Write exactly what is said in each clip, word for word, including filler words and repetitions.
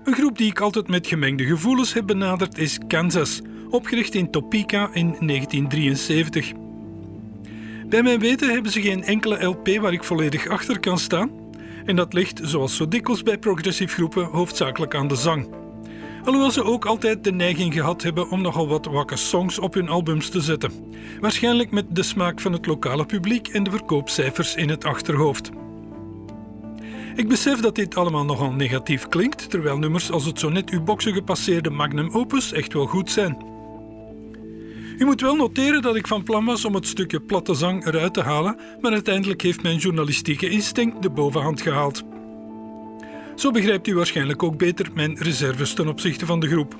Een groep die ik altijd met gemengde gevoelens heb benaderd is Kansas, opgericht in Topeka in negentien drieënzeventig. Bij mijn weten hebben ze geen enkele L P waar ik volledig achter kan staan. En dat ligt, zoals zo dikwijls bij progressive groepen, hoofdzakelijk aan de zang. Alhoewel ze ook altijd de neiging gehad hebben om nogal wat wakke songs op hun albums te zetten. Waarschijnlijk met de smaak van het lokale publiek en de verkoopcijfers in het achterhoofd. Ik besef dat dit allemaal nogal negatief klinkt, terwijl nummers als het zo net uw boksen gepasseerde magnum opus echt wel goed zijn. U moet wel noteren dat ik van plan was om het stukje platte zang eruit te halen, maar uiteindelijk heeft mijn journalistieke instinct de bovenhand gehaald. Zo begrijpt u waarschijnlijk ook beter mijn reserves ten opzichte van de groep.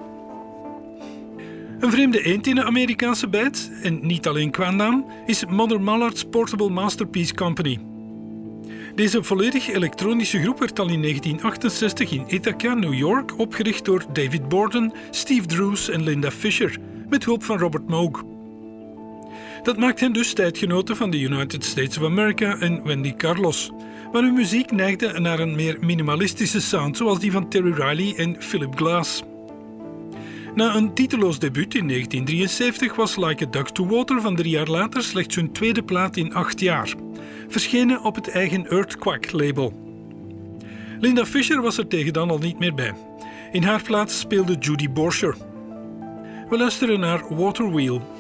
Een vreemde eend in de Amerikaanse bijt, en niet alleen qua naam, is Mother Mallard's Portable Masterpiece Company. Deze volledig elektronische groep werd al in negentien achtenzestig in Ithaca, New York, opgericht door David Borden, Steve Drews en Linda Fisher, met hulp van Robert Moog. Dat maakt hen dus tijdgenoten van de United States of America en Wendy Carlos, maar hun muziek neigde naar een meer minimalistische sound, zoals die van Terry Riley en Philip Glass. Na een titeloos debuut in negentien drieënzeventig was Like a Duck to Water van drie jaar later slechts hun tweede plaat in acht jaar, verschenen op het eigen Earthquake-label. Linda Fisher was er tegen dan al niet meer bij. In haar plaats speelde Judy Borcher. We luisteren naar Water Wheel.